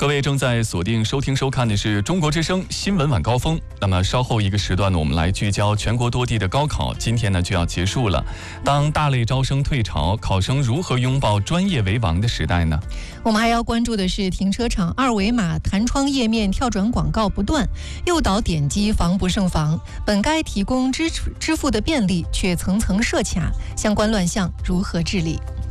各位正在锁定收听收看的是中国之声新闻晚高峰。那么稍后一个时段呢，我们来聚焦全国多地的高考，今天呢就要结束了。当大类招生退潮，考生如何拥抱专业为王的时代呢？ 我们还要关注的是停车场二维码弹窗页面跳转广告不断，诱导点击防不胜防。本该提供支付的便利，却层层设卡，相关乱象如何治理？